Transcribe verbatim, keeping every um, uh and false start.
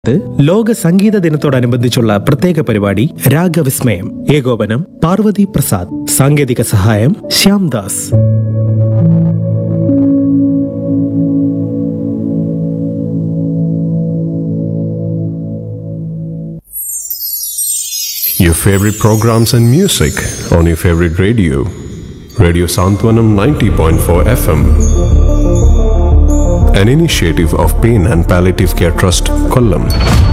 ലോക സംഗീത ദിനത്തോടനുബന്ധിച്ചുള്ള പ്രത്യേക പരിപാടി രാഗവിസ്മയം. ഏകോപനം പാർവതി പ്രസാദ്. സാങ്കേതിക സഹായം Shyamdas. Your favorite programs and music on your favorite radio. Radio Santwanam ninety point four F M. An initiative of Pain and Palliative Care Trust, Kollam.